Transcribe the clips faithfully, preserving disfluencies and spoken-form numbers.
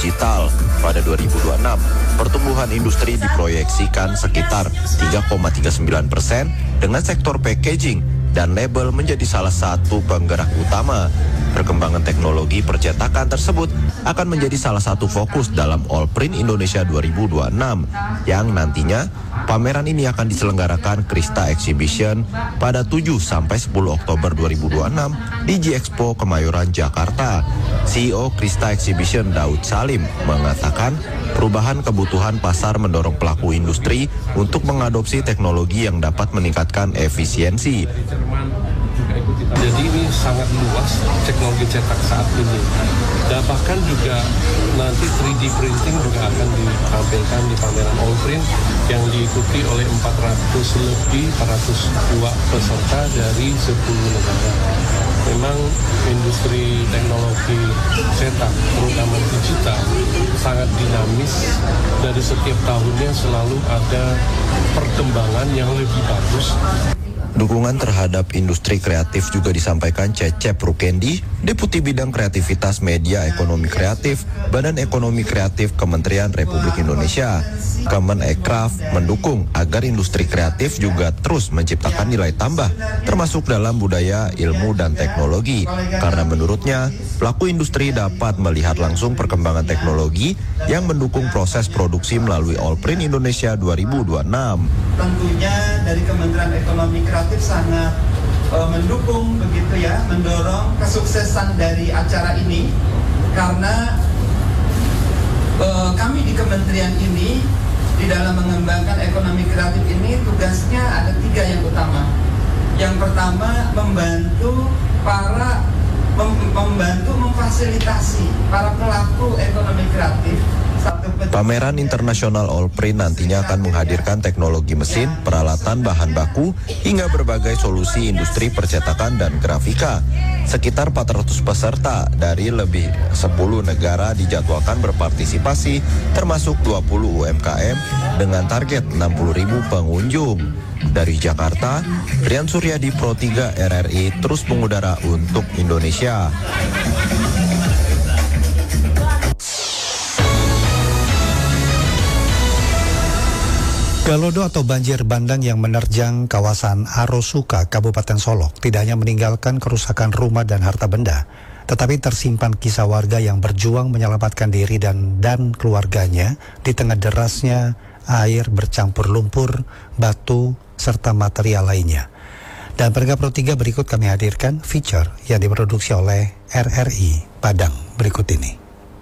digital. Pada dua ribu dua puluh enam, pertumbuhan industri diproyeksikan sekitar tiga koma tiga sembilan persen dengan sektor packaging dan label menjadi salah satu penggerak utama. Perkembangan teknologi percetakan tersebut akan menjadi salah satu fokus dalam All Print Indonesia dua ribu dua puluh enam yang nantinya pameran ini akan diselenggarakan Krista Exhibition pada tujuh sampai sepuluh Oktober dua ribu dua puluh enam di G-Expo Kemayoran, Jakarta. C E O Krista Exhibition Daud Salim mengatakan perubahan kebutuhan pasar mendorong pelaku industri untuk mengadopsi teknologi yang dapat meningkatkan efisiensi. Jadi ini sangat luas teknologi cetak saat ini. Dan bahkan juga nanti tiga D printing juga akan ditampilkan di pameran All Print yang diikuti oleh empat ratus lebih, empat ratus dua peserta dari sepuluh negara. Memang industri teknologi cetak, terutama digital, sangat dinamis. Dari setiap tahunnya selalu ada perkembangan yang lebih bagus. Dukungan terhadap industri kreatif juga disampaikan Cecep Rukendi, Deputi Bidang Kreativitas Media Ekonomi Kreatif, Badan Ekonomi Kreatif Kementerian Republik Indonesia. Kemenekraf mendukung agar industri kreatif juga terus menciptakan nilai tambah, termasuk dalam budaya, ilmu, dan teknologi. Karena menurutnya, pelaku industri dapat melihat langsung perkembangan teknologi yang mendukung proses produksi melalui All Print Indonesia dua ribu dua puluh enam. Tentunya dari Kementerian Ekonomi Kreatif sangat uh, mendukung begitu ya, mendorong kesuksesan dari acara ini karena uh, kami di kementerian ini di dalam mengembangkan ekonomi kreatif ini tugasnya ada tiga yang utama. Yang pertama membantu para mem, membantu memfasilitasi para pelaku ekonomi kreatif. Pameran internasional All Print nantinya akan menghadirkan teknologi mesin, peralatan bahan baku, hingga berbagai solusi industri percetakan dan grafika. Sekitar empat ratus peserta dari lebih sepuluh negara dijadwalkan berpartisipasi, termasuk dua puluh U M K M dengan target enam puluh ribu pengunjung. Dari Jakarta, Rian Suryadi, Pro tiga R R I terus mengudara untuk Indonesia. Galodo atau banjir bandang yang menerjang kawasan Arosuka, Kabupaten Solok tidak hanya meninggalkan kerusakan rumah dan harta benda, tetapi tersimpan kisah warga yang berjuang menyelamatkan diri dan, dan keluarganya di tengah derasnya air bercampur lumpur, batu, serta material lainnya. Dan pada Pro tiga berikut kami hadirkan feature yang diproduksi oleh R R I Padang berikut ini.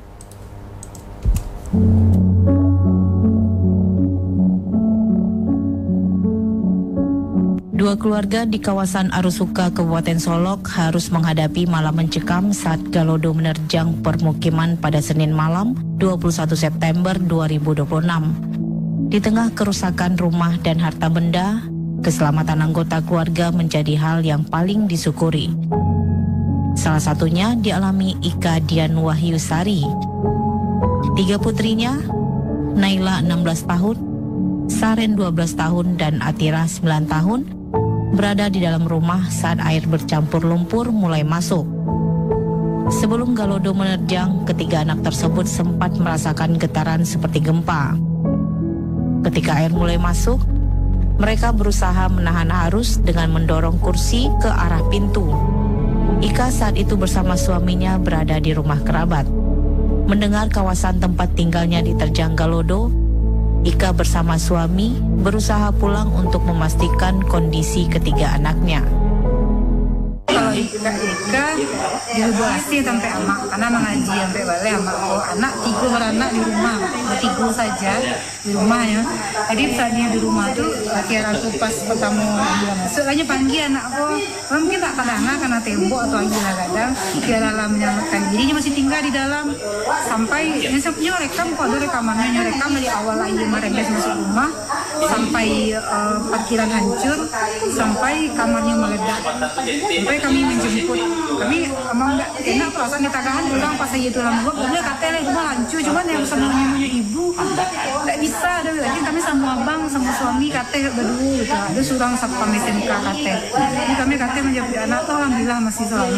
Dua keluarga di kawasan Arosuka, Kabupaten Solok harus menghadapi malam mencekam saat galodo menerjang permukiman pada Senin malam dua puluh satu September dua ribu dua puluh enam. Di tengah kerusakan rumah dan harta benda, keselamatan anggota keluarga menjadi hal yang paling disyukuri. Salah satunya dialami Ika Dian Wahyusari. Tiga putrinya, Naila enam belas tahun, Saren dua belas tahun, dan Atira sembilan tahun, berada di dalam rumah saat air bercampur lumpur mulai masuk. Sebelum galodo menerjang, ketiga anak tersebut sempat merasakan getaran seperti gempa. Ketika air mulai masuk, mereka berusaha menahan arus dengan mendorong kursi ke arah pintu. Ika saat itu bersama suaminya berada di rumah kerabat. Mendengar kawasan tempat tinggalnya diterjang galodo, Ika bersama suami berusaha pulang untuk memastikan kondisi ketiga anaknya. Kalau Ika, Ika dihubungi sampai amak, karena mengaji sampai balik amak. Oh, anak tiga beranak di rumah, bertiga saja di rumah ya. Jadi saat dia di rumah tuh, kira aku pas pertama dia masuk, hanya panggil anak aku. Mungkin tak kadang karena tembok atau lagi kadang. Kira dalam menyelamatkan diri, dia masih tinggal di dalam sampai nyesapnya rekam kok ada rekamannya, nyerekam dari awal lagi mereka masuk rumah sampai uh, parkiran hancur, sampai kamarnya meledak, sampai kami menjemput. Kami emang nggak enak perasaan ditagahan pulang pas saya itu lambung. Boleh katanya rumah hancur, cuman yang sama namanya ibu nggak bisa. Ada lagi kami sama abang sama suami katanya berdua gitu. Ada surang satpam S M K katanya. Ini kami katanya menjemput anak tuh alhamdulillah masih selamat.